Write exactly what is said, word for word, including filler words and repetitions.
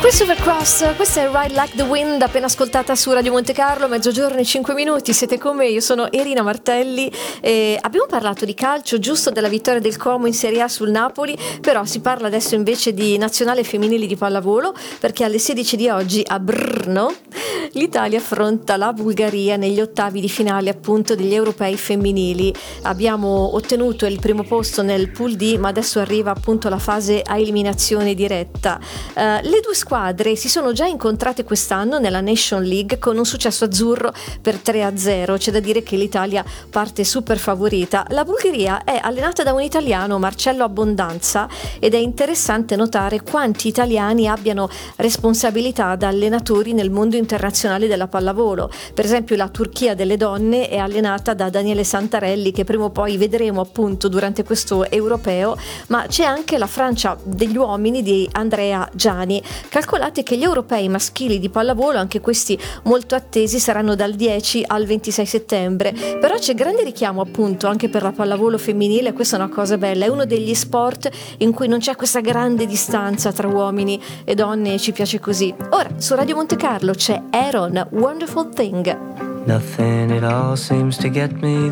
Christopher Cross, questa è Ride Like the Wind, appena ascoltata su Radio Monte Carlo, mezzogiorno e cinque minuti, siete con me, io sono Irina Martelli e abbiamo parlato di calcio, giusto, della vittoria del Como in Serie A sul Napoli, però si parla adesso invece di nazionale femminili di pallavolo, perché alle sedici di oggi a Brno l'Italia affronta la Bulgaria negli ottavi di finale appunto degli europei femminili. Abbiamo ottenuto il primo posto nel pool D, ma adesso arriva appunto la fase a eliminazione diretta. Uh, le due squadre si sono già incontrate quest'anno nella Nation League con un successo azzurro per tre a zero. C'è da dire che l'Italia parte super favorita. La Bulgaria è allenata da un italiano, Marcello Abbondanza, ed è interessante notare quanti italiani abbiano responsabilità da allenatori nel mondo internazionale della pallavolo. Per esempio la Turchia delle donne è allenata da Daniele Santarelli, che prima o poi vedremo appunto durante questo europeo, ma c'è anche la Francia degli uomini di Andrea Giani. Calcolate che gli europei maschili di pallavolo, anche questi molto attesi, saranno dal dieci al ventisei settembre, però c'è grande richiamo appunto anche per la pallavolo femminile. Questa è una cosa bella, è uno degli sport in cui non c'è questa grande distanza tra uomini e donne, e ci piace così. Ora su Radio Monte Carlo c'è Aaron, Wonderful Thing. Nothing at all seems to get me